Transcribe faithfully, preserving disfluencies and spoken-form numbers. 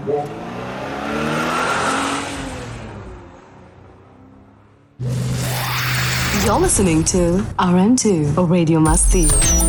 You're listening to R M two Radio Masti.